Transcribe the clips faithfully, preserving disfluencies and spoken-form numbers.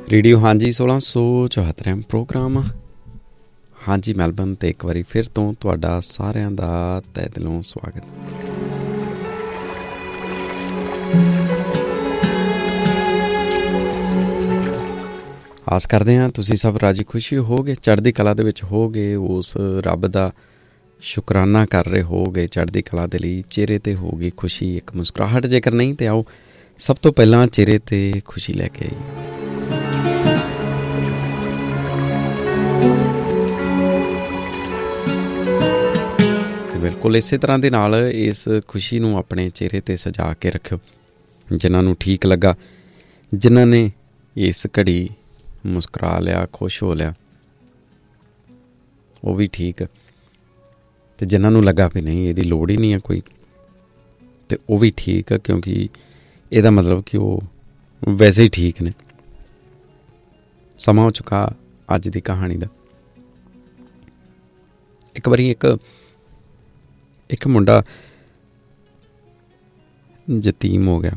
Radio ਹਾਂਜੀ ਸੋਲਾਂ ਸੌ ਚੁਹੱਤਰਵਾਂ ਪ੍ਰੋਗਰਾਮ ਹਾਂਜੀ ਮੈਲਬਨ 'ਤੇ ਇੱਕ ਵਾਰੀ ਫਿਰ ਤੋਂ ਤੁਹਾਡਾ ਸਾਰਿਆਂ ਦਾ ਤਹਿ ਦਿਲੋਂ ਸਵਾਗਤ। ਆਸ ਕਰਦੇ ਹਾਂ ਤੁਸੀਂ ਸਭ ਰਾਜੀ ਖੁਸ਼ੀ ਹੋਗੇ, ਚੜ੍ਹਦੀ ਕਲਾ ਦੇ ਵਿੱਚ ਹੋਗੇ, ਉਸ ਰੱਬ ਦਾ ਸ਼ੁਕਰਾਨਾ ਕਰ ਰਹੇ ਹੋਗੇ, ਚੜ੍ਹਦੀ ਕਲਾ ਦੇ ਲਈ ਚਿਹਰੇ 'ਤੇ ਹੋਗੀ ਖੁਸ਼ੀ, ਇੱਕ ਮੁਸਕਰਾਹਟ। ਜੇਕਰ ਨਹੀਂ ਤਾਂ ਆਓ ਸਭ ਤੋਂ ਪਹਿਲਾਂ ਚਿਹਰੇ 'ਤੇ ਖੁਸ਼ੀ ਲੈ ਕੇ ਆਈਏ। ਬਿਲਕੁਲ ਇਸੇ ਤਰ੍ਹਾਂ ਦੇ ਨਾਲ ਇਸ ਖੁਸ਼ੀ ਨੂੰ ਆਪਣੇ ਚਿਹਰੇ 'ਤੇ ਸਜਾ ਕੇ ਰੱਖਿਓ। ਜਿਨ੍ਹਾਂ ਨੂੰ ਠੀਕ ਲੱਗਾ, ਜਿਨ੍ਹਾਂ ਨੇ ਇਸ ਘੜੀ ਮੁਸਕਰਾ ਲਿਆ, ਖੁਸ਼ ਹੋ ਲਿਆ, ਉਹ ਵੀ ਠੀਕ। ਅਤੇ ਜਿਨ੍ਹਾਂ ਨੂੰ ਲੱਗਾ ਵੀ ਨਹੀਂ ਇਹਦੀ ਲੋੜ ਹੀ ਨਹੀਂ ਹੈ ਕੋਈ, ਅਤੇ ਉਹ ਵੀ ਠੀਕ, ਕਿਉਂਕਿ ਇਹਦਾ ਮਤਲਬ ਕਿ ਉਹ ਵੈਸੇ ਹੀ ਠੀਕ ਨੇ। ਸਮਾਂ ਹੋ ਚੁੱਕਾ ਅੱਜ ਦੀ ਕਹਾਣੀ ਦਾ। ਇੱਕ ਵਾਰੀ ਇੱਕ ਇੱਕ ਮੁੰਡਾ ਯਤੀਮ ਹੋ ਗਿਆ।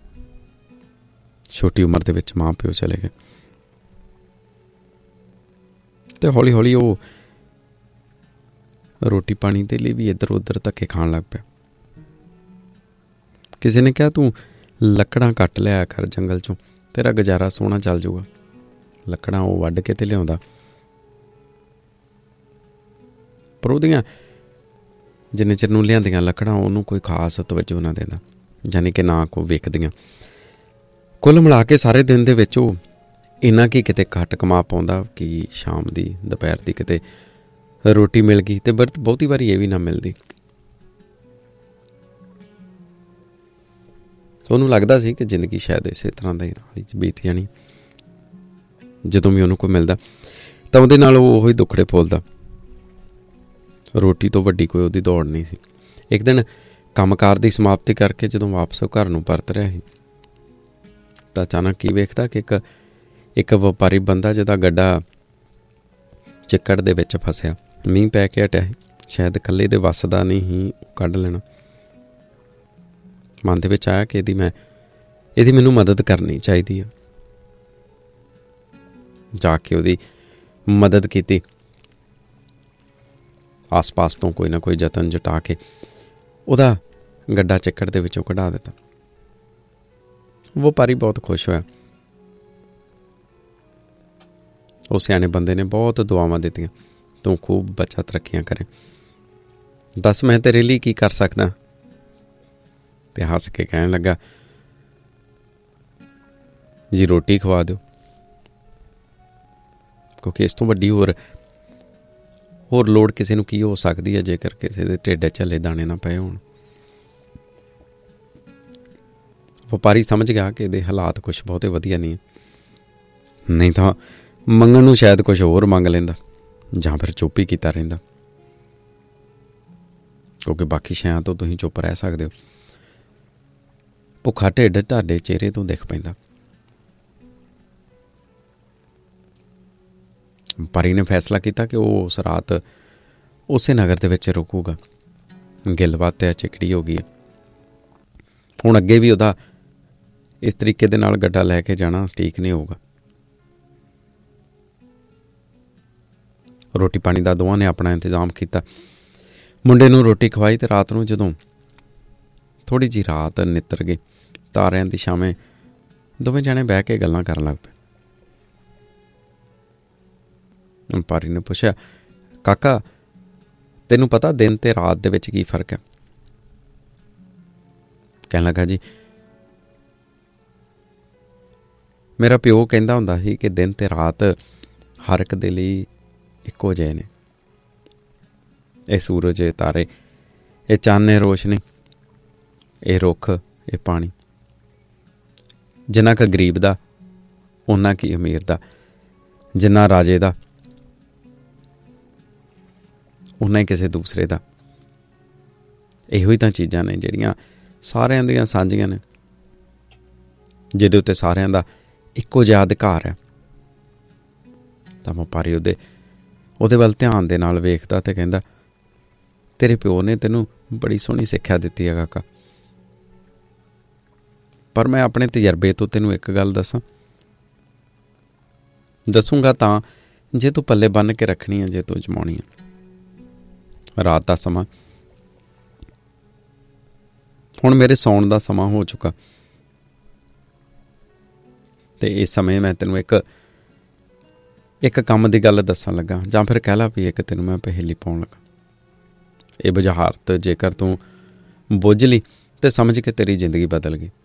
ਛੋਟੀ ਉਮਰ ਦੇ ਵਿੱਚ ਮਾਂ ਪਿਓ ਚਲੇ ਗਏ ਅਤੇ ਹੌਲੀ ਹੌਲੀ ਉਹ ਰੋਟੀ ਪਾਣੀ ਦੇ ਲਈ ਵੀ ਇੱਧਰ ਉੱਧਰ ਧੱਕੇ ਖਾਣ ਲੱਗ ਪਿਆ। ਕਿਸੇ ਨੇ ਕਿਹਾ ਤੂੰ ਲੱਕੜਾਂ ਕੱਟ ਲਿਆ ਕਰ ਜੰਗਲ 'ਚੋਂ, ਤੇਰਾ ਗੁਜ਼ਾਰਾ ਸੋਹਣਾ ਚੱਲ ਜਾਊਗਾ। ਲੱਕੜਾਂ ਉਹ ਵੱਢ ਕੇ ਤੇ ਲਿਆਉਂਦਾ, ਪਰ ਉਹਦੀਆਂ ਜਿੰਨੇ ਚਿਰ ਨੂੰ ਲਿਆਂਦੀਆਂ ਲੱਕੜਾਂ ਉਹਨੂੰ ਕੋਈ ਖਾਸ ਤਵੱਜੋ ਨਾ ਦਿੰਦਾ, ਯਾਨੀ ਕਿ ਨਾ ਕੋਈ ਵੇਖਦੀਆਂ। ਕੁੱਲ ਮਿਲਾ ਕੇ ਸਾਰੇ ਦਿਨ ਦੇ ਵਿੱਚ ਉਹ ਇੰਨਾ ਕੀ ਕਿਤੇ ਘੱਟ ਕਮਾ ਪਾਉਂਦਾ ਕਿ ਸ਼ਾਮ ਦੀ ਦੁਪਹਿਰ ਦੀ ਕਿਤੇ ਰੋਟੀ ਮਿਲ ਗਈ, ਅਤੇ ਬਰਤ ਬਹੁਤੀ ਵਾਰੀ ਇਹ ਵੀ ਨਾ ਮਿਲਦੀ। ਉਹਨੂੰ ਲੱਗਦਾ ਸੀ ਕਿ ਜ਼ਿੰਦਗੀ ਸ਼ਾਇਦ ਇਸੇ ਤਰ੍ਹਾਂ ਦਾ ਹੀ ਬੀਤ ਜਾਣੀ। ਜਦੋਂ ਵੀ ਉਹਨੂੰ ਕੋਈ ਮਿਲਦਾ ਤਾਂ ਉਹਦੇ ਨਾਲ ਉਹ ਉਹੀ ਦੁੱਖੜੇ ਫੋਲਦਾ। ਰੋਟੀ ਤੋਂ ਵੱਡੀ ਕੋਈ ਉਹਦੀ ਦੌੜ ਨਹੀਂ ਸੀ। ਇੱਕ ਦਿਨ ਕੰਮਕਾਰ ਦੀ ਸਮਾਪਤੀ ਕਰਕੇ ਜਦੋਂ ਵਾਪਸ ਉਹ ਘਰ ਨੂੰ ਪਰਤ ਰਿਹਾ ਸੀ ਤਾਂ ਅਚਾਨਕ ਕੀ ਵੇਖਦਾ ਕਿ ਇੱਕ ਇੱਕ ਵਪਾਰੀ ਬੰਦਾ ਜਿਹਦਾ ਗੱਡਾ ਚਿੱਕੜ ਦੇ ਵਿੱਚ ਫਸਿਆ, ਮੀਂਹ ਪੈ ਕੇ ਹਟਿਆ ਸੀ, ਸ਼ਾਇਦ ਇਕੱਲੇ ਦੇ ਵੱਸ ਦਾ ਨਹੀਂ ਸੀ ਕੱਢ ਲੈਣਾ। ਮਨ ਦੇ ਵਿੱਚ ਆਇਆ ਕਿ ਇਹਦੀ ਮੈਂ ਇਹਦੀ ਮੈਨੂੰ ਮਦਦ ਕਰਨੀ ਚਾਹੀਦੀ ਹੈ। ਜਾ ਕੇ ਉਹਦੀ ਮਦਦ ਕੀਤੀ। ਆਸ ਪਾਸ ਤੋਂ ਕੋਈ ਨਾ ਕੋਈ ਯਤਨ ਜਟਾ ਕੇ ਉਹਦਾ ਗੱਡਾ ਚਿੱਕੜ ਦੇ ਵਿੱਚੋਂ ਕਢਾ ਦਿੱਤਾ। ਵਪਾਰੀ ਬਹੁਤ ਖੁਸ਼ ਹੋਇਆ। ਉਹ ਸਿਆਣੇ ਬੰਦੇ ਨੇ ਬਹੁਤ ਦੁਆਵਾਂ ਦਿੱਤੀਆਂ, ਤੂੰ ਖੂਬ ਬੱਚਾ ਤਰੱਕੀਆਂ ਕਰੇ, ਦੱਸ ਮੈਂ ਤੇਰੇ ਲਈ ਕੀ ਕਰ ਸਕਦਾ। ਅਤੇ ਹੱਸ ਕੇ ਕਹਿਣ ਲੱਗਾ, ਜੀ ਰੋਟੀ ਖਵਾ ਦਿਓ, ਕਿਉਂਕਿ ਇਸ ਤੋਂ ਵੱਡੀ ਹੋਰ ਹੋਰ ਲੋੜ ਕਿਸੇ ਨੂੰ ਕੀ ਹੋ ਸਕਦੀ ਹੈ ਜੇਕਰ ਕਿਸੇ ਦੇ ਢਿੱਡ ਝੱਲੇ ਦਾਣੇ ਨਾ ਪਏ ਹੋਣ। ਵਪਾਰੀ ਸਮਝ ਗਿਆ ਕਿ ਇਹਦੇ ਹਾਲਾਤ ਕੁਛ ਬਹੁਤੇ ਵਧੀਆ ਨਹੀਂ, ਨਹੀਂ ਤਾਂ ਮੰਗਣ ਨੂੰ ਸ਼ਾਇਦ ਕੁਛ ਹੋਰ ਮੰਗ ਲੈਂਦਾ ਜਾਂ ਫਿਰ ਚੁੱਪ ਹੀ ਕੀਤਾ ਰਹਿੰਦਾ, ਕਿਉਂਕਿ ਬਾਕੀ ਸ਼ਾਇਦ ਤੋਂ ਤੁਸੀਂ ਚੁੱਪ ਰਹਿ ਸਕਦੇ ਹੋ। ਭੁੱਖਾ ਢਿੱਡ ਤੁਹਾਡੇ ਚਿਹਰੇ ਤੋਂ ਦਿਖ ਪੈਂਦਾ। ਵਪਾਰੀ ਨੇ ਫੈਸਲਾ ਕੀਤਾ ਕਿ ਉਹ ਉਸ ਰਾਤ ਉਸੇ ਨਗਰ ਦੇ ਵਿੱਚ ਰੁਕੂਗਾ। ਗਿੱਲਬਾਤ ਹੈ, ਚਿਕੜੀ ਹੋ ਗਈ ਹੈ। ਹੁਣ ਅੱਗੇ ਵੀ ਉਹਦਾ ਇਸ ਤਰੀਕੇ ਦੇ ਨਾਲ ਗੱਡਾ ਲੈ ਕੇ ਜਾਣਾ ਠੀਕ ਨਹੀਂ ਹੋਊਗਾ। ਰੋਟੀ ਪਾਣੀ ਦਾ ਦੋਵਾਂ ਨੇ ਆਪਣਾ ਇੰਤਜ਼ਾਮ ਕੀਤਾ। ਮੁੰਡੇ ਨੂੰ ਰੋਟੀ ਖਵਾਈ ਅਤੇ ਰਾਤ ਨੂੰ ਜਦੋਂ ਥੋੜ੍ਹੀ ਜਿਹੀ ਰਾਤ ਨਿੱਤਰ ਗਈ, ਤਾਰਿਆਂ ਦੀ ਛਾਵੇਂ ਦੋਵੇਂ ਜਾਣੇ ਬਹਿ ਕੇ ਗੱਲਾਂ ਕਰਨ ਲੱਗ ਪਏ। ਵਪਾਰੀ ਨੇ ਪੁੱਛਿਆ, ਕਾਕਾ ਤੈਨੂੰ ਪਤਾ ਦਿਨ ਤੇ ਰਾਤ ਦੇ ਵਿੱਚ ਕੀ ਫਰਕ ਹੈ? ਕਹਿਣ ਲੱਗਾ, ਜੀ ਮੇਰਾ ਪਿਓ ਕਹਿੰਦਾ ਹੁੰਦਾ ਸੀ ਕਿ ਦਿਨ ਤੇ ਰਾਤ ਹਰ ਇੱਕ ਦੇ ਲਈ ਇੱਕੋ ਜਿਹੇ ਨੇ। ਇਹ ਸੂਰਜ, ਇਹ ਤਾਰੇ, ਇਹ ਚੰਨ, ਇਹ ਰੋਸ਼ਨੀ, ਇਹ ਰੁੱਖ, ਇਹ ਪਾਣੀ। ਜਿੰਨਾ ਕੁ ਗਰੀਬ ਦਾ ਓਨਾ ਕੀ ਅਮੀਰ ਦਾ, ਜਿੰਨਾ ਰਾਜੇ ਦਾ ਓਨਾ ਹੀ ਕਿਸੇ ਦੂਸਰੇ ਦਾ। ਇਹੋ ਹੀ ਤਾਂ ਚੀਜ਼ਾਂ ਨੇ ਜਿਹੜੀਆਂ ਸਾਰਿਆਂ ਦੀਆਂ ਸਾਂਝੀਆਂ ਨੇ, ਜਿਹਦੇ ਉੱਤੇ ਸਾਰਿਆਂ ਦਾ ਇੱਕੋ ਜਿਹਾ ਅਧਿਕਾਰ ਹੈ। ਤਾਂ ਵਪਾਰੀ ਉਹਦੇ ਉਹਦੇ ਵੱਲ ਧਿਆਨ ਦੇ ਨਾਲ ਵੇਖਦਾ ਅਤੇ ਕਹਿੰਦਾ, ਤੇਰੇ ਪਿਓ ਨੇ ਤੈਨੂੰ ਬੜੀ ਸੋਹਣੀ ਸਿੱਖਿਆ ਦਿੱਤੀ ਹੈ ਕਾਕਾ, ਪਰ ਮੈਂ ਆਪਣੇ ਤਜਰਬੇ ਤੋਂ ਤੈਨੂੰ ਇੱਕ ਗੱਲ ਦੱਸਾਂ, ਦੱਸੂਗਾ ਤਾਂ ਜੇ ਤੂੰ ਪੱਲੇ ਬੰਨ੍ਹ ਕੇ ਰੱਖਣੀ ਆ, ਜੇ ਤੂੰ ਜਮਾਉਣੀ ਆ। ਰਾਤ ਦਾ ਸਮਾਂ, ਹੁਣ ਮੇਰੇ ਸੌਣ ਦਾ ਸਮਾਂ ਹੋ ਚੁੱਕਾ, ਅਤੇ ਇਸ ਸਮੇਂ ਮੈਂ ਤੈਨੂੰ ਇੱਕ ਇੱਕ ਕੰਮ ਦੀ ਗੱਲ ਦੱਸਣ ਲੱਗਾ, ਜਾਂ ਫਿਰ ਕਹਿ ਲਾ ਵੀ ਇੱਕ ਤੈਨੂੰ ਮੈਂ ਪਹੇਲੀ ਪਾਉਣ ਲੱਗਾ। ਇਹ ਬੁਝਾਰਤ ਜੇਕਰ ਤੂੰ ਬੁੱਝ ਲਈ ਤੇ ਸਮਝ ਕੇ ਤੇਰੀ ਜ਼ਿੰਦਗੀ ਬਦਲ ਗਈ।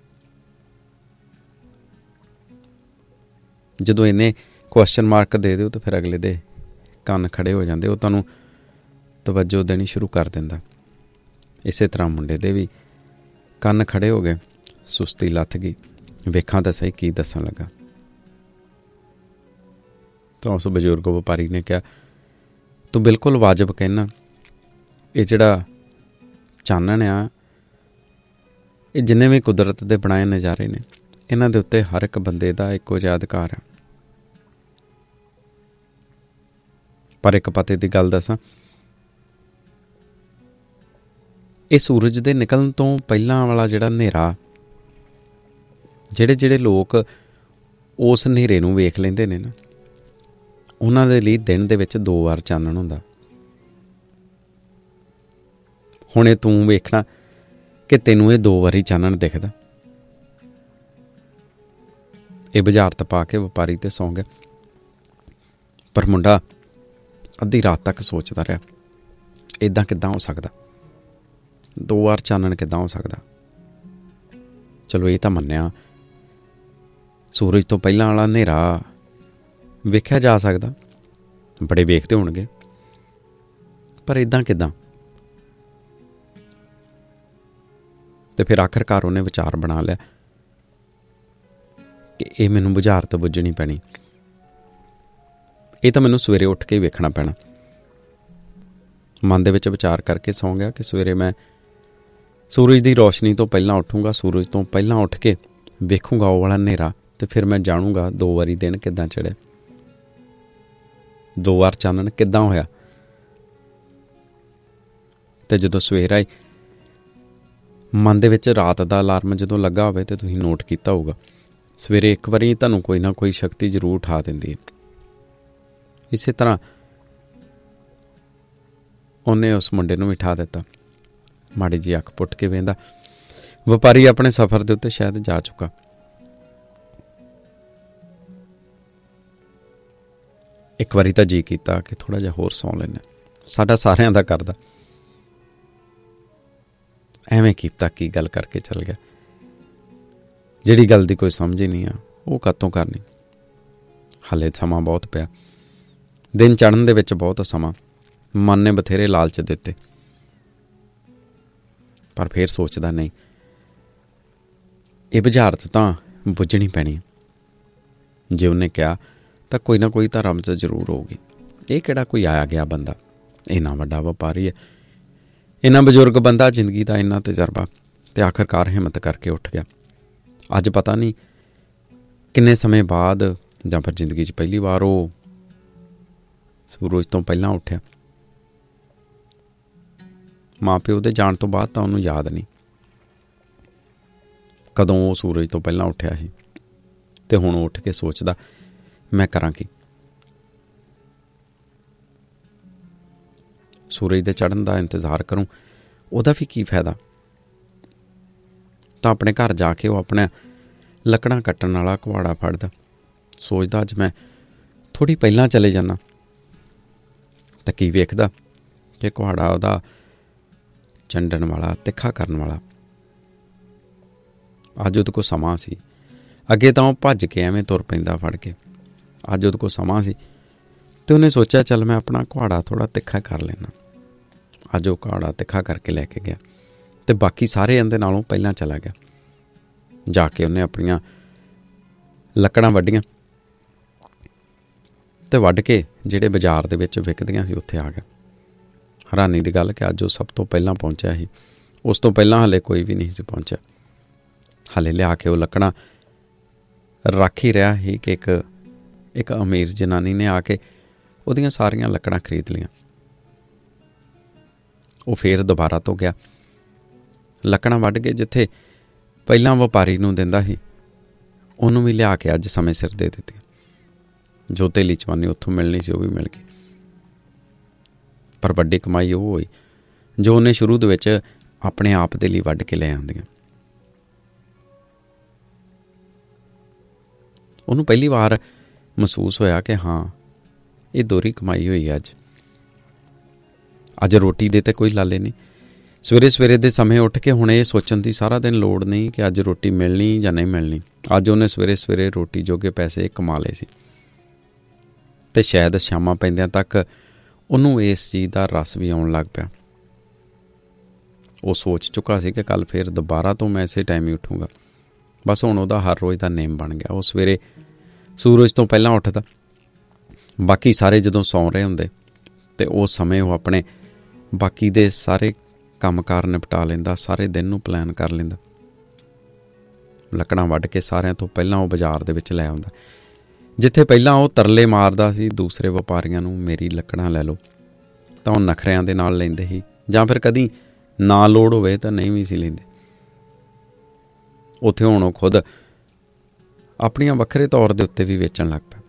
ਜਦੋਂ ਇਹਨੇ ਕੁਐਸਚਨ ਮਾਰਕ ਦੇ ਦਿਓ ਤਾਂ ਫਿਰ ਅਗਲੇ ਦੇ ਕੰਨ ਖੜੇ ਹੋ ਜਾਂਦੇ, ਉਹ ਤੁਹਾਨੂੰ ਤਵੱਜੋ ਦੇਣੀ ਸ਼ੁਰੂ ਕਰ ਦਿੰਦਾ। ਇਸੇ ਤਰ੍ਹਾਂ ਮੁੰਡੇ ਦੇ ਵੀ ਕੰਨ ਖੜੇ ਹੋ ਗਏ, ਸੁਸਤੀ ਲੱਥ ਗਈ। ਵੇਖਾਂ ਤਾਂ ਸਹੀ ਕੀ ਦੱਸਣ ਲੱਗਾ। ਤਾਂ ਉਸ ਬਜ਼ੁਰਗ ਵਪਾਰੀ ਨੇ ਕਿਹਾ, ਤੂੰ ਬਿਲਕੁਲ ਵਾਜਬ ਕਹਿਣਾ। ਇਹ ਜਿਹੜਾ ਚਾਨਣ ਆ, ਇਹ ਜਿੰਨੇ ਵੀ ਕੁਦਰਤ ਦੇ ਬਣਾਏ ਨਜ਼ਾਰੇ ਨੇ, ਇਹਨਾਂ ਦੇ ਉੱਤੇ ਹਰ ਇੱਕ ਬੰਦੇ ਦਾ ਇੱਕੋ ਜਿਹਾ ਅਧਿਕਾਰ ਹੈ। ਪਰ ਇੱਕ ਪਤੇ ਦੀ ਗੱਲ ਦੱਸਾਂ, ਇਹ ਸੂਰਜ ਦੇ ਨਿਕਲਣ ਤੋਂ ਪਹਿਲਾਂ ਵਾਲਾ ਜਿਹੜਾ ਹਨੇਰਾ, ਜਿਹੜੇ ਜਿਹੜੇ ਲੋਕ ਉਸ ਹਨੇਰੇ ਨੂੰ ਵੇਖ ਲੈਂਦੇ ਨੇ ਨਾ, ਉਹਨਾਂ ਦੇ ਲਈ ਦਿਨ ਦੇ ਵਿੱਚ ਦੋ ਵਾਰ ਚਾਨਣ ਹੁੰਦਾ। ਹੁਣ ਇਹ ਤੂੰ ਵੇਖਣਾ ਕਿ ਤੈਨੂੰ ਇਹ ਦੋ ਵਾਰੀ ਚਾਨਣ ਦਿਖਦਾ। ਇਹ ਬੁਝਾਰਤ ਪਾ ਕੇ ਵਪਾਰੀ ਤੇ ਸੌਂ ਗਿਆ। ਪਰ ਮੁੰਡਾ ਅੱਧੀ ਰਾਤ ਤੱਕ ਸੋਚਦਾ ਰਿਹਾ, ਇੱਦਾਂ ਕਿੱਦਾਂ ਹੋ ਸਕਦਾ, ਦੋ ਵਾਰ ਚਾਨਣ ਕਿੱਦਾਂ ਹੋ ਸਕਦਾ। ਚਲੋ ਇਹ ਤਾਂ ਮੰਨਿਆ, ਸੂਰਜ ਤੋਂ ਪਹਿਲਾਂ ਵਾਲਾ ਹਨੇਰਾ ਵੇਖਿਆ ਜਾ ਸਕਦਾ, ਬੜੇ ਵੇਖਦੇ ਹੋਣਗੇ, ਪਰ ਇੱਦਾਂ ਕਿੱਦਾਂ। ਤੇ ਫਿਰ ਆਖਰਕਾਰ ਉਹਨੇ ਵਿਚਾਰ ਬਣਾ ਲਿਆ ਕਿ ਇਹ ਮੈਨੂੰ ਬੁਝਾਰਤ ਬੁੱਝਣੀ ਪੈਣੀ, ਇਹ ਤਾਂ ਮੈਨੂੰ ਸਵੇਰੇ ਉੱਠ ਕੇ ਵੇਖਣਾ ਪੈਣਾ। ਮਨ ਦੇ ਵਿੱਚ ਵਿਚਾਰ ਕਰਕੇ ਸੌਂ ਗਿਆ ਕਿ ਸਵੇਰੇ ਮੈਂ ਸੂਰਜ ਦੀ ਰੋਸ਼ਨੀ ਤੋਂ ਪਹਿਲਾਂ ਉੱਠੂੰਗਾ, ਸੂਰਜ ਤੋਂ ਪਹਿਲਾਂ ਉੱਠ ਕੇ ਵੇਖੂੰਗਾ ਉਹ ਵਾਲਾ ਹਨੇਰਾ, ਤੇ ਫਿਰ ਮੈਂ ਜਾਣੂੰਗਾ ਦੋ ਵਾਰੀ ਦਿਨ ਕਿੱਦਾਂ ਚੜ੍ਹਿਆ, ਦੋ ਵਾਰ ਚਾਨਣ ਕਿੱਦਾਂ ਹੋਇਆ। ਤੇ ਜਦੋਂ ਸਵੇਰ ਆਈ, ਮਨ ਦੇ ਵਿੱਚ ਰਾਤ ਦਾ ਅਲਾਰਮ ਜਦੋਂ ਲੱਗਾ ਹੋਵੇ ਤੇ ਤੁਸੀਂ ਨੋਟ ਕੀਤਾ ਹੋਊਗਾ, ਸਵੇਰੇ ਇੱਕ ਵਾਰੀ ਤੁਹਾਨੂੰ ਕੋਈ ਨਾ ਕੋਈ ਸ਼ਕਤੀ ਜ਼ਰੂਰ ਉਠਾ ਦਿੰਦੀ ਹੈ। ਇਸੇ ਤਰ੍ਹਾਂ ਉਹਨੇ ਉਸ ਮੁੰਡੇ ਨੂੰ ਉਠਾ ਦਿੱਤਾ। ਮਾੜੀ ਜਿਹੀ ਅੱਖ ਪੁੱਟ ਕੇ ਵੇਂਦਾ, ਵਪਾਰੀ ਆਪਣੇ ਸਫ਼ਰ ਦੇ ਉੱਤੇ ਸ਼ਾਇਦ ਜਾ ਚੁੱਕਾ। ਇੱਕ ਵਾਰੀ ਤਾਂ ਜੀ ਕੀਤਾ ਕਿ ਥੋੜ੍ਹਾ ਜਿਹਾ ਹੋਰ ਸੌਂ ਲੈਂਦਾ, ਸਾਡਾ ਸਾਰਿਆਂ ਦਾ ਕਰਦਾ। ਐਵੇਂ ਕੀਤਾ ਕੀ ਗੱਲ ਕਰਕੇ ਚੱਲ ਗਿਆ, ਜਿਹੜੀ ਗੱਲ ਦੀ ਕੋਈ ਸਮਝ ਹੀ ਨਹੀਂ ਆ, ਉਹ ਕਾਤੋਂ ਕਰਨੀ। ਹਾਲੇ ਸਮਾਂ ਬਹੁਤ ਪਿਆ, ਦਿਨ ਚੜ੍ਹਨ ਦੇ ਵਿੱਚ ਬਹੁਤ ਸਮਾਂ। ਮਨ ਨੇ ਬਥੇਰੇ ਲਾਲਚ ਦਿੱਤੇ, ਪਰ ਫਿਰ ਸੋਚਦਾ ਨਹੀਂ, ਇਹ ਬੁਝਾਰਤ ਤਾਂ ਬੁੱਝਣੀ ਪੈਣੀ। ਜੇ ਉਹਨੇ ਕਿਹਾ ਤਾਂ ਕੋਈ ਨਾ ਕੋਈ ਤਾਂ ਰਮਜ਼ ਜ਼ਰੂਰ ਹੋਊਗੀ। ਇਹ ਕਿਹੜਾ ਕੋਈ ਆਇਆ ਗਿਆ ਬੰਦਾ, ਇੰਨਾ ਵੱਡਾ ਵਪਾਰੀ ਹੈ, ਇੰਨਾ ਬਜ਼ੁਰਗ ਬੰਦਾ, ਜ਼ਿੰਦਗੀ ਦਾ ਇੰਨਾ ਤਜਰਬਾ। ਤੇ ਆਖਰਕਾਰ ਹਿੰਮਤ ਕਰਕੇ ਉੱਠ ਗਿਆ। ਅੱਜ ਪਤਾ ਨਹੀਂ ਕਿੰਨੇ ਸਮੇਂ ਬਾਅਦ, ਜਾਂ ਫਿਰ ਜ਼ਿੰਦਗੀ 'ਚ ਪਹਿਲੀ ਵਾਰ ਉਹ ਸੂਰਜ ਤੋਂ ਪਹਿਲਾਂ ਉੱਠਿਆ। ਮਾਂ ਪਿਓ ਦੇ ਜਾਣ ਤੋਂ ਬਾਅਦ ਤਾਂ ਉਹਨੂੰ ਯਾਦ ਨਹੀਂ ਕਦੋਂ ਉਹ ਸੂਰਜ ਤੋਂ ਪਹਿਲਾਂ ਉੱਠਿਆ ਸੀ। ਤੇ ਹੁਣ ਉੱਠ ਕੇ ਸੋਚਦਾ, ਮੈਂ ਕਰਾਂ ਕੀ। ਸੂਰਜ ਦੇ ਚੜ੍ਹਨ ਦਾ ਇੰਤਜ਼ਾਰ ਕਰੂੰ, ਉਹਦਾ ਵੀ ਕੀ ਫਾਇਦਾ। ਤਾਂ ਆਪਣੇ ਘਰ ਜਾ ਕੇ ਉਹ ਆਪਣਾ ਲੱਕੜਾਂ ਕੱਟਣ ਵਾਲਾ ਕੁਹਾੜਾ ਫੜਦਾ, ਸੋਚਦਾ ਅੱਜ ਮੈਂ ਥੋੜ੍ਹੀ ਪਹਿਲਾਂ ਚਲੇ ਜਾਂਦਾ। ਤਾਂ ਕੀ ਵੇਖਦਾ ਕਿ ਕੁਹਾੜਾ ਉਹਦਾ ਚੰਡਣ ਵਾਲਾ, ਤਿੱਖਾ ਕਰਨ ਵਾਲਾ। ਅੱਜ ਉਹਦੇ ਕੋਲ ਸਮਾਂ ਸੀ। ਅੱਗੇ ਤਾਂ ਉਹ ਭੱਜ ਕੇ ਐਵੇਂ ਤੁਰ ਪੈਂਦਾ ਫੜ ਕੇ, ਅੱਜ ਉਹਦੇ ਕੋਲ ਸਮਾਂ ਸੀ। ਅਤੇ ਉਹਨੇ ਸੋਚਿਆ ਚੱਲ ਮੈਂ ਆਪਣਾ ਕੁਹਾੜਾ ਥੋੜ੍ਹਾ ਤਿੱਖਾ ਕਰ ਲੈਣਾ। ਅੱਜ ਉਹ ਕੁਹਾੜਾ ਤਿੱਖਾ ਕਰਕੇ ਲੈ ਕੇ ਗਿਆ, ਅਤੇ ਬਾਕੀ ਸਾਰੇ ਇਹਦੇ ਨਾਲੋਂ ਪਹਿਲਾਂ ਚਲਾ ਗਿਆ। ਜਾ ਕੇ ਉਹਨੇ ਆਪਣੀਆਂ ਲੱਕੜਾਂ ਵੱਢੀਆਂ, ਅਤੇ ਵੱਢ ਕੇ ਜਿਹੜੇ ਬਾਜ਼ਾਰ ਦੇ ਵਿੱਚ ਵਿਕਦੀਆਂ ਸੀ ਉੱਥੇ ਆ ਗਿਆ। ਹੈਰਾਨੀ ਦੀ ਗੱਲ ਕਿ ਅੱਜ ਉਹ ਸਭ ਤੋਂ ਪਹਿਲਾਂ ਪਹੁੰਚਿਆ ਸੀ। ਉਸ ਤੋਂ ਪਹਿਲਾਂ ਹਾਲੇ ਕੋਈ ਵੀ ਨਹੀਂ ਸੀ ਪਹੁੰਚਿਆ। ਹਾਲੇ ਲਿਆ ਕੇ ਉਹ ਲੱਕੜਾਂ ਰੱਖ ਹੀ ਰਿਹਾ ਸੀ ਕਿ ਇੱਕ ਇੱਕ ਅਮੀਰ ਜਨਾਨੀ ਨੇ ਆ ਕੇ ਉਹਦੀਆਂ ਸਾਰੀਆਂ ਲੱਕੜਾਂ ਖਰੀਦ ਲਈਆਂ। ਉਹ ਫੇਰ ਦੁਬਾਰਾ ਤੋਂ ਗਿਆ, ਲੱਕੜਾਂ ਵੱਢ ਕੇ ਜਿੱਥੇ ਪਹਿਲਾਂ ਵਪਾਰੀ ਨੂੰ ਦਿੰਦਾ ਸੀ, ਉਹਨੂੰ ਵੀ ਲਿਆ ਕੇ ਅੱਜ ਸਮੇਂ ਸਿਰ ਦੇ ਦਿੱਤੀਆਂ। ਜੋ ਧੇਲੀ ਚਵਾਨੀ ਉੱਥੋਂ ਮਿਲਣੀ ਸੀ ਉਹ ਵੀ ਮਿਲ ਗਈ। ਪਰ ਵੱਡੀ ਕਮਾਈ ਉਹ ਹੋਈ ਜੋ ਉਹਨੇ ਸ਼ੁਰੂ ਦੇ ਵਿੱਚ ਆਪਣੇ ਆਪ ਦੇ ਲਈ ਵੱਢ ਕੇ ਲੈ ਆਉਂਦੀਆਂ। ਉਹਨੂੰ ਪਹਿਲੀ ਵਾਰ ਮਹਿਸੂਸ ਹੋਇਆ ਕਿ ਹਾਂ ਇਹ ਦੋਹਰੀ ਕਮਾਈ ਹੋਈ ਅੱਜ ਅੱਜ ਰੋਟੀ ਦੇ ਤਾਂ ਕੋਈ ਲਾਲੇ ਨਹੀਂ। ਸਵੇਰੇ ਸਵੇਰੇ ਦੇ ਸਮੇਂ ਉੱਠ ਕੇ ਹੁਣ ਇਹ ਸੋਚਣ ਦੀ ਸਾਰਾ ਦਿਨ ਲੋੜ ਨਹੀਂ ਕਿ ਅੱਜ ਰੋਟੀ ਮਿਲਣੀ ਜਾਂ ਨਹੀਂ ਮਿਲਣੀ। ਅੱਜ ਉਹਨੇ ਸਵੇਰੇ ਸਵੇਰੇ ਰੋਟੀ ਜੋਗੇ ਪੈਸੇ ਕਮਾ ਲਏ ਸੀ ਅਤੇ ਸ਼ਾਇਦ ਸ਼ਾਮਾਂ ਪੈਂਦਿਆਂ ਤੱਕ ਉਹਨੂੰ ਇਸ ਚੀਜ਼ ਦਾ ਰਸ ਵੀ ਆਉਣ ਲੱਗ ਪਿਆ। ਉਹ ਸੋਚ ਚੁੱਕਾ ਸੀ ਕਿ ਕੱਲ੍ਹ ਫਿਰ ਦੁਬਾਰਾ ਤੋਂ ਮੈਂ ਇਸੇ ਟਾਈਮ ਹੀ ਉੱਠੂੰਗਾ। ਬਸ ਹੁਣ ਉਹਦਾ ਹਰ ਰੋਜ਼ ਦਾ ਨੇਮ ਬਣ ਗਿਆ। ਉਹ ਸਵੇਰੇ ਸੂਰਜ ਤੋਂ ਪਹਿਲਾਂ ਉੱਠਦਾ, ਬਾਕੀ ਸਾਰੇ ਜਦੋਂ ਸੌਂ ਰਹੇ ਹੁੰਦੇ ਅਤੇ ਉਸ ਸਮੇਂ ਉਹ ਆਪਣੇ ਬਾਕੀ ਦੇ ਸਾਰੇ ਕੰਮ ਕਾਰ ਨਿਪਟਾ ਲੈਂਦਾ, ਸਾਰੇ ਦਿਨ ਨੂੰ ਪਲਾਨ ਕਰ ਲੈਂਦਾ। ਲੱਕੜਾਂ ਵੱਢ ਕੇ ਸਾਰਿਆਂ ਤੋਂ ਪਹਿਲਾਂ ਉਹ ਬਾਜ਼ਾਰ ਦੇ ਵਿੱਚ ਲੈ ਆਉਂਦਾ। ਜਿੱਥੇ ਪਹਿਲਾਂ ਉਹ ਤਰਲੇ ਮਾਰਦਾ ਸੀ ਦੂਸਰੇ ਵਪਾਰੀਆਂ ਨੂੰ ਮੇਰੀ ਲੱਕੜਾਂ ਲੈ ਲਓ, ਤਾਂ ਉਹ ਨਖਰਿਆਂ ਦੇ ਨਾਲ ਲੈਂਦੇ ਸੀ, ਜਾਂ ਫਿਰ ਕਦੀ ਨਾ ਲੋੜ ਹੋਵੇ ਤਾਂ ਨਹੀਂ ਵੀ ਸੀ ਲੈਂਦੇ। ਉੱਥੇ ਹੁਣ ਉਹ ਖੁਦ ਆਪਣੀਆਂ ਵੱਖਰੇ ਤੌਰ ਦੇ ਉੱਤੇ ਵੀ ਵੇਚਣ ਲੱਗ ਪਿਆ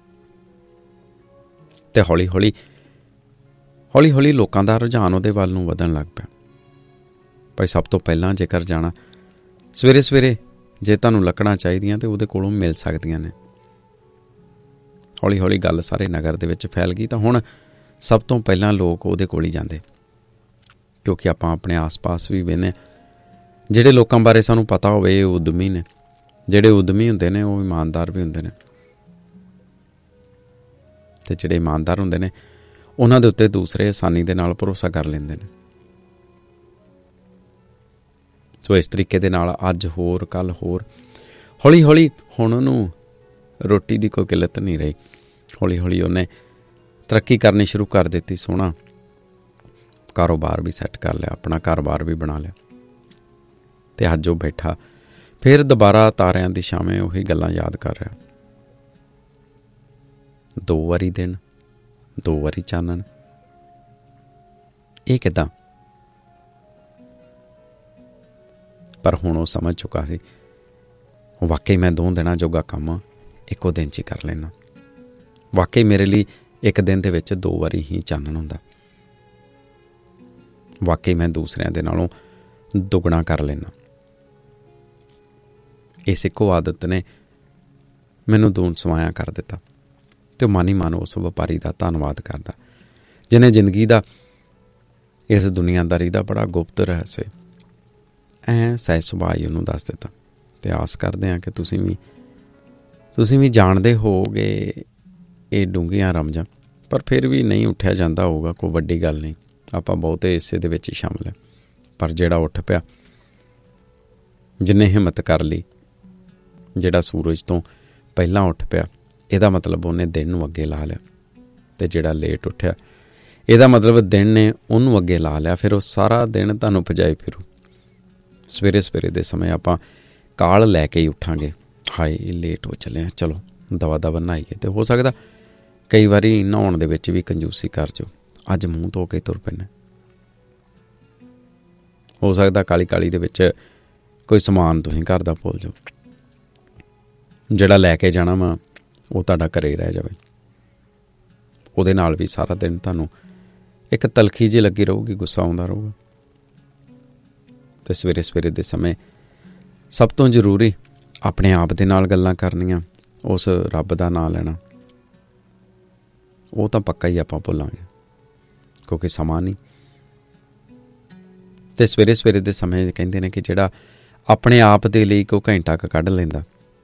ਅਤੇ ਹੌਲੀ ਹੌਲੀ ਹੌਲੀ ਹੌਲੀ ਲੋਕਾਂ ਦਾ ਰੁਝਾਨ ਉਹਦੇ ਵੱਲ ਨੂੰ ਵਧਣ ਲੱਗ ਪਿਆ। ਭਾਈ ਸਭ ਤੋਂ ਪਹਿਲਾਂ ਜੇਕਰ ਜਾਣਾ ਸਵੇਰੇ ਸਵੇਰੇ, ਜੇ ਤੁਹਾਨੂੰ ਲੱਕੜਾਂ ਚਾਹੀਦੀਆਂ ਤਾਂ ਉਹਦੇ ਕੋਲੋਂ ਮਿਲ ਸਕਦੀਆਂ ਨੇ। ਹੌਲੀ ਹੌਲੀ ਗੱਲ ਸਾਰੇ ਨਗਰ ਦੇ ਵਿੱਚ ਫੈਲ ਗਈ ਤਾਂ ਹੁਣ ਸਭ ਤੋਂ ਪਹਿਲਾਂ ਲੋਕ ਉਹਦੇ ਕੋਲ ਹੀ ਜਾਂਦੇ, ਕਿਉਂਕਿ ਆਪਾਂ ਆਪਣੇ ਆਸ ਪਾਸ ਵੀ ਵੇਖਦੇ ਜਿਹੜੇ ਲੋਕਾਂ ਬਾਰੇ ਸਾਨੂੰ ਪਤਾ ਹੋਵੇ ਇਹ ਉਦਮੀ ਨੇ। ਜਿਹੜੇ ਉਦਮੀ ਹੁੰਦੇ ਨੇ ਉਹ ਇਮਾਨਦਾਰ ਵੀ ਹੁੰਦੇ ਨੇ, ਅਤੇ ਜਿਹੜੇ ਇਮਾਨਦਾਰ ਹੁੰਦੇ ਨੇ ਉਹਨਾਂ ਦੇ ਉੱਤੇ ਦੂਸਰੇ ਆਸਾਨੀ ਦੇ ਨਾਲ ਭਰੋਸਾ ਕਰ ਲੈਂਦੇ ਨੇ। ਸੋ ਇਸ ਤਰੀਕੇ ਦੇ ਨਾਲ ਅੱਜ ਹੋਰ ਕੱਲ੍ਹ ਹੋਰ ਹੌਲੀ ਹੌਲੀ ਹੁਣ ਉਹਨੂੰ ਰੋਟੀ ਦੀ ਕੋਈ ਕਿੱਲਤ ਨਹੀਂ ਰਹੀ। ਹੌਲੀ ਹੌਲੀ ਉਹਨੇ ਤਰੱਕੀ ਕਰਨੀ ਸ਼ੁਰੂ ਕਰ ਦਿੱਤੀ। ਸੋਹਣਾ ਕਾਰੋਬਾਰ ਵੀ ਸੈੱਟ ਕਰ ਲਿਆ, ਆਪਣਾ ਕਾਰੋਬਾਰ ਵੀ ਬਣਾ ਲਿਆ। ਅਤੇ ਅੱਜ ਉਹ ਬੈਠਾ ਫਿਰ ਦੁਬਾਰਾ ਤਾਰਿਆਂ ਦੀ ਛਾਵੇਂ ਉਹੀ ਗੱਲਾਂ ਯਾਦ ਕਰ ਰਿਹਾ। ਦੋ ਵਾਰੀ ਦਿਨ, ਦੋ ਵਾਰੀ ਚਾਨਣ, ਇਹ ਕਿੱਦਾਂ? ਪਰ ਹੁਣ ਉਹ ਸਮਝ ਚੁੱਕਾ ਸੀ ਵਾਕਈ ਮੈਂ ਦੋ ਦਿਨਾਂ ਜੋਗਾ ਕੰਮ ਇੱਕੋ ਦਿਨ 'ਚ ਹੀ ਕਰ ਲੈਣਾ। ਵਾਕਈ ਮੇਰੇ ਲਈ ਇੱਕ ਦਿਨ ਦੇ ਵਿੱਚ ਦੋ ਵਾਰੀ ਹੀ ਚਾਨਣ ਹੁੰਦਾ। ਵਾਕਈ ਮੈਂ ਦੂਸਰਿਆਂ ਦੇ ਨਾਲੋਂ ਦੁੱਗਣਾ ਕਰ ਲੈਣਾ। ਇਸ ਇੱਕੋ ਆਦਤ ਨੇ ਮੈਨੂੰ ਦੂਣ ਸਵਾਇਆ ਕਰ ਦਿੱਤਾ। ਅਤੇ ਮਨ ਹੀ ਮਨ ਉਸ ਵਪਾਰੀ ਦਾ ਧੰਨਵਾਦ ਕਰਦਾ ਜਿਹਨੇ ਜ਼ਿੰਦਗੀ ਦਾ, ਇਸ ਦੁਨੀਆਦਾਰੀ ਦਾ ਬੜਾ ਗੁਪਤ ਰਹੱਸ ਐਂ ਸਹਿਜ ਸੁਭਾਅ ਹੀ ਉਹਨੂੰ ਦੱਸ ਦਿੱਤਾ। ਅਤੇ ਆਸ ਕਰਦੇ ਹਾਂ ਕਿ ਤੁਸੀਂ ਵੀ ਤੁਸੀਂ ਵੀ ਜਾਣਦੇ ਹੋਗੇ ਇਹ ਡੂੰਘੀਆਂ ਰਮਜਾਂ, ਪਰ ਫਿਰ ਵੀ ਨਹੀਂ ਉੱਠਿਆ ਜਾਂਦਾ ਹੋਊਗਾ, ਕੋਈ ਵੱਡੀ ਗੱਲ ਨਹੀਂ। ਆਪਾਂ ਬਹੁਤੇ ਇਸੇ ਦੇ ਵਿੱਚ ਹੀ ਸ਼ਾਮਲ ਹੈ। ਪਰ ਜਿਹੜਾ ਉੱਠ ਪਿਆ, ਜਿਹਨੇ ਹਿੰਮਤ ਕਰ ਲਈ, ਜਿਹੜਾ ਸੂਰਜ ਤੋਂ ਪਹਿਲਾਂ ਉੱਠ ਪਿਆ, ਇਹਦਾ ਮਤਲਬ ਉਹਨੇ ਦਿਨ ਨੂੰ ਅੱਗੇ ਲਾ ਲਿਆ। ਅਤੇ ਜਿਹੜਾ ਲੇਟ ਉੱਠਿਆ, ਇਹਦਾ ਮਤਲਬ ਦਿਨ ਨੇ ਉਹਨੂੰ ਅੱਗੇ ਲਾ ਲਿਆ। ਫਿਰ ਉਹ ਸਾਰਾ ਦਿਨ ਤੁਹਾਨੂੰ ਭਜਾਏ ਫਿਰੂ। ਸਵੇਰੇ ਸਵੇਰੇ ਦੇ ਸਮੇਂ ਆਪਾਂ ਕਾਹਲ ਲੈ ਕੇ ਹੀ ਉੱਠਾਂਗੇ, ਹਾਏ ਲੇਟ ਹੋ ਚੱਲੇ ਹਾਂ, ਚਲੋ ਦਵਾ ਦਵਾ ਨਹਾਈਏ। ਅਤੇ ਹੋ ਸਕਦਾ ਕਈ ਵਾਰੀ ਨਹਾਉਣ ਦੇ ਵਿੱਚ ਵੀ ਕੰਜੂਸੀ ਕਰ ਜਾਓ, ਅੱਜ ਮੂੰਹ ਧੋ ਕੇ ਤੁਰ ਪੈਣਾ। ਹੋ ਸਕਦਾ ਕਾਲੀ ਕਾਲੀ ਦੇ ਵਿੱਚ ਕੋਈ ਸਮਾਨ ਤੁਸੀਂ ਘਰ ਦਾ ਭੁੱਲ ਜਾਓ, ਜਿਹੜਾ ਲੈ ਕੇ ਜਾਣਾ ਵਾ ਉਹ ਤੁਹਾਡਾ ਘਰੇ ਰਹਿ ਜਾਵੇ। ਉਹਦੇ ਨਾਲ ਵੀ ਸਾਰਾ ਦਿਨ ਤੁਹਾਨੂੰ ਇੱਕ ਤਲਖੀ ਜਿਹੀ ਲੱਗੀ ਰਹੂਗੀ, ਗੁੱਸਾ ਆਉਂਦਾ ਰਹੂਗਾ। ਅਤੇ ਸਵੇਰੇ ਸਵੇਰੇ ਦੇ ਸਮੇਂ ਸਭ ਤੋਂ ਜ਼ਰੂਰੀ ਆਪਣੇ ਆਪ ਦੇ ਨਾਲ ਗੱਲਾਂ ਕਰਨੀਆਂ, ਉਸ ਰੱਬ ਦਾ ਨਾਂ ਲੈਣਾ, ਉਹ ਤਾਂ ਪੱਕਾ ਹੀ ਆਪਾਂ ਭੁੱਲਾਂਗੇ ਕਿਉਂਕਿ ਸਮਾਂ ਨਹੀਂ। ਅਤੇ ਸਵੇਰੇ ਸਵੇਰੇ ਦੇ ਸਮੇਂ ਕਹਿੰਦੇ ਨੇ ਕਿ ਜਿਹੜਾ ਆਪਣੇ ਆਪ ਦੇ ਲਈ ਕੋਈ ਘੰਟਾ ਕੁ ਕੱਢ ਲੈਂਦਾ,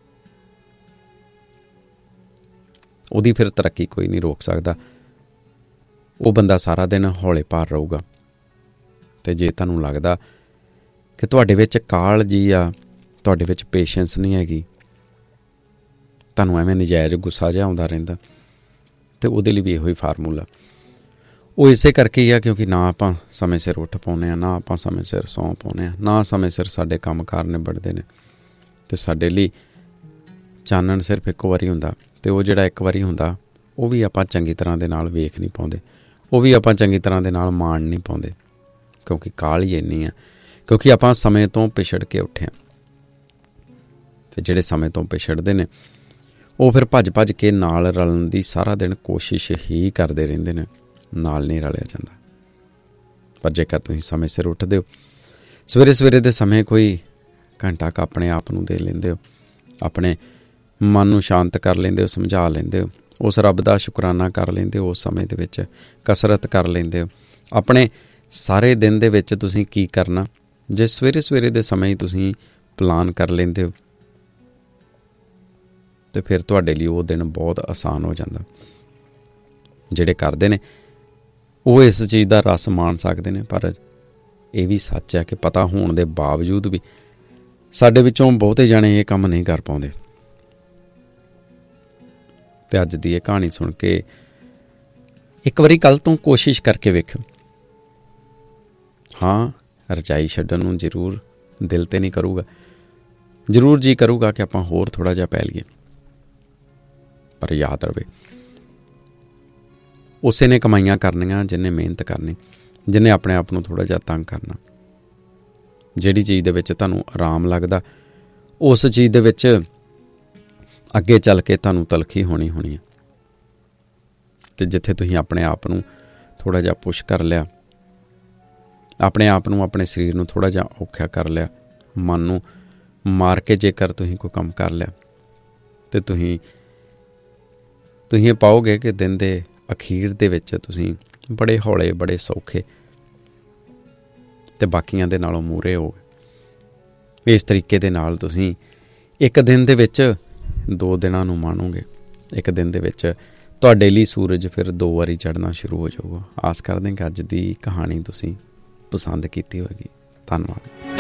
ਉਹਦੀ ਫਿਰ ਤਰੱਕੀ ਕੋਈ ਨਹੀਂ ਰੋਕ ਸਕਦਾ। ਉਹ ਬੰਦਾ ਸਾਰਾ ਦਿਨ ਹੌਲੇ ਭਾਰ ਰਹੂਗਾ। ਅਤੇ ਜੇ ਤੁਹਾਨੂੰ ਲੱਗਦਾ ਕਿ ਤੁਹਾਡੇ ਵਿੱਚ ਕਾਹਲ ਜੀ ਆ, ਤੁਹਾਡੇ ਵਿੱਚ ਪੇਸ਼ੈਂਸ ਨਹੀਂ ਹੈਗੀ, ਤੁਹਾਨੂੰ ਐਵੇਂ ਨਜਾਇਜ਼ ਗੁੱਸਾ ਜਿਹਾ ਆਉਂਦਾ ਰਹਿੰਦਾ, ਅਤੇ ਉਹਦੇ ਲਈ ਵੀ ਇਹੋ ਹੀ ਫਾਰਮੂਲਾ। ਉਹ ਇਸੇ ਕਰਕੇ ਹੀ ਆ ਕਿਉਂਕਿ ਨਾ ਆਪਾਂ ਸਮੇਂ ਸਿਰ ਉੱਠ ਪਾਉਂਦੇ ਹਾਂ, ਨਾ ਆਪਾਂ ਸਮੇਂ ਸਿਰ ਸੌਂ ਪਾਉਂਦੇ ਹਾਂ, ਨਾ ਸਮੇਂ ਸਿਰ ਸਾਡੇ ਕੰਮ ਕਾਰ ਨਿਬੜਦੇ ਨੇ। ਅਤੇ ਸਾਡੇ ਲਈ ਚਾਨਣ ਸਿਰਫ ਇੱਕੋ ਵਾਰੀ ਹੁੰਦਾ, ਅਤੇ ਉਹ ਜਿਹੜਾ ਇੱਕ ਵਾਰੀ ਹੁੰਦਾ ਉਹ ਵੀ ਆਪਾਂ ਚੰਗੀ ਤਰ੍ਹਾਂ ਦੇ ਨਾਲ ਵੇਖ ਨਹੀਂ ਪਾਉਂਦੇ, ਉਹ ਵੀ ਆਪਾਂ ਚੰਗੀ ਤਰ੍ਹਾਂ ਦੇ ਨਾਲ ਮਾਣ ਨਹੀਂ ਪਾਉਂਦੇ, ਕਿਉਂਕਿ ਕਾਹਲ ਹੀ ਇੰਨੀ ਆ, ਕਿਉਂਕਿ ਆਪਾਂ ਸਮੇਂ ਤੋਂ ਪਿਛੜ ਕੇ ਉੱਠੇ ਹਾਂ। ਅਤੇ ਜਿਹੜੇ ਸਮੇਂ ਤੋਂ ਪਿਛੜਦੇ ਨੇ ਉਹ ਫਿਰ ਭੱਜ ਭੱਜ ਕੇ ਨਾਲ ਰਲਣ ਦੀ ਸਾਰਾ ਦਿਨ ਕੋਸ਼ਿਸ਼ ਹੀ ਕਰਦੇ ਰਹਿੰਦੇ ਨੇ, ਨਾਲ ਨਹੀਂ ਰਲਿਆ ਜਾਂਦਾ। ਪਰ ਜੇਕਰ ਤੁਸੀਂ ਸਮੇਂ ਸਿਰ ਉੱਠਦੇ ਹੋ, ਸਵੇਰੇ ਸਵੇਰੇ ਦੇ ਸਮੇਂ ਕੋਈ ਘੰਟਾ ਕੁ ਆਪਣੇ ਆਪ ਨੂੰ ਦੇ ਲੈਂਦੇ ਹੋ, ਆਪਣੇ ਮਨ ਨੂੰ ਸ਼ਾਂਤ ਕਰ ਲੈਂਦੇ ਹੋ, ਸਮਝਾ ਲੈਂਦੇ ਹੋ, ਉਸ ਰੱਬ ਦਾ ਸ਼ੁਕਰਾਨਾ ਕਰ ਲੈਂਦੇ ਹੋ, ਉਸ ਸਮੇਂ ਦੇ ਵਿੱਚ ਕਸਰਤ ਕਰ ਲੈਂਦੇ ਹੋ, ਆਪਣੇ ਸਾਰੇ ਦਿਨ ਦੇ ਵਿੱਚ ਤੁਸੀਂ ਕੀ ਕਰਨਾ ਜੇ ਸਵੇਰੇ ਸਵੇਰੇ ਦੇ ਸਮੇਂ ਹੀ ਤੁਸੀਂ ਪਲਾਨ ਕਰ ਲੈਂਦੇ ਹੋ, ਅਤੇ ਫਿਰ ਤੁਹਾਡੇ ਲਈ ਉਹ ਦਿਨ ਬਹੁਤ ਆਸਾਨ ਹੋ ਜਾਂਦਾ। ਜਿਹੜੇ ਕਰਦੇ ਨੇ ਉਹ ਇਸ ਚੀਜ਼ ਦਾ ਰਸ ਮਾਣ ਸਕਦੇ ਨੇ, ਪਰ ਇਹ ਵੀ ਸੱਚ ਹੈ ਕਿ ਪਤਾ ਹੋਣ ਦੇ ਬਾਵਜੂਦ ਵੀ ਸਾਡੇ ਵਿੱਚੋਂ ਬਹੁਤੇ ਜਾਣੇ ਇਹ ਕੰਮ ਨਹੀਂ ਕਰ ਪਾਉਂਦੇ। ਅਤੇ ਅੱਜ ਦੀ ਇਹ ਕਹਾਣੀ ਸੁਣ ਕੇ ਇੱਕ ਵਾਰੀ ਕੱਲ੍ਹ ਤੋਂ ਕੋਸ਼ਿਸ਼ ਕਰਕੇ ਵੇਖਿਓ। ਹਾਂ, ਰਜਾਈ ਛੱਡਣ ਨੂੰ ਜ਼ਰੂਰ ਦਿਲ 'ਤੇ ਨਹੀਂ ਕਰੂਗਾ, ਜ਼ਰੂਰ ਜੀ ਕਰੂਗਾ ਕਿ ਆਪਾਂ ਹੋਰ ਥੋੜ੍ਹਾ ਜਿਹਾ ਪੈ ਲਈਏ, ਪਰ ਯਾਦ ਰਵੇ ਉਸੇ ਨੇ ਕਮਾਈਆਂ ਕਰਨੀਆਂ ਜਿਹਨੇ ਮਿਹਨਤ ਕਰਨੀ, ਜਿਹਨੇ ਆਪਣੇ ਆਪ ਨੂੰ ਥੋੜ੍ਹਾ ਜਿਹਾ ਤੰਗ ਕਰਨਾ। ਜਿਹੜੀ ਚੀਜ਼ ਦੇ ਵਿੱਚ ਤੁਹਾਨੂੰ ਆਰਾਮ ਲੱਗਦਾ, ਉਸ ਚੀਜ਼ ਦੇ ਵਿੱਚ ਅੱਗੇ ਚੱਲ ਕੇ ਤੁਹਾਨੂੰ ਤਲਖੀ ਹੋਣੀ ਹੋਣੀ ਹੈ। ਅਤੇ ਜਿੱਥੇ ਤੁਸੀਂ ਆਪਣੇ ਆਪ ਨੂੰ ਥੋੜ੍ਹਾ ਜਿਹਾ ਪੁਸ਼ ਕਰ ਲਿਆ, ਆਪਣੇ ਆਪ ਨੂੰ, ਆਪਣੇ ਸਰੀਰ ਨੂੰ ਥੋੜ੍ਹਾ ਜਿਹਾ ਔਖਾ ਕਰ ਲਿਆ, ਮਨ ਨੂੰ ਮਾਰ ਕੇ ਜੇਕਰ ਤੁਸੀਂ ਕੋਈ ਕੰਮ ਕਰ ਲਿਆ, ਅਤੇ ਤੁਸੀਂ ਤੁਸੀਂ ਇਹ ਪਾਓਗੇ ਕਿ ਦਿਨ ਦੇ ਅਖੀਰ ਦੇ ਵਿੱਚ ਤੁਸੀਂ ਬੜੇ ਹੌਲੇ, ਬੜੇ ਸੌਖੇ ਅਤੇ ਬਾਕੀਆਂ ਦੇ ਨਾਲੋਂ ਮੂਹਰੇ ਹੋ ਗਏ। ਇਸ ਤਰੀਕੇ ਦੇ ਨਾਲ ਤੁਸੀਂ ਇੱਕ ਦਿਨ ਦੇ ਵਿੱਚ ਦੋ ਦਿਨਾਂ ਨੂੰ ਮਾਣੋਗੇ। ਇੱਕ ਦਿਨ ਦੇ ਵਿੱਚ ਤੁਹਾਡੇ ਲਈ ਸੂਰਜ ਫਿਰ ਦੋ ਵਾਰੀ ਚੜ੍ਹਨਾ ਸ਼ੁਰੂ ਹੋ ਜਾਊਗਾ। ਆਸ ਕਰਦੇ ਕਿ ਅੱਜ ਦੀ ਕਹਾਣੀ ਤੁਸੀਂ ਪਸੰਦ ਕੀਤੀ ਹੋਵੇਗੀ। ਧੰਨਵਾਦ।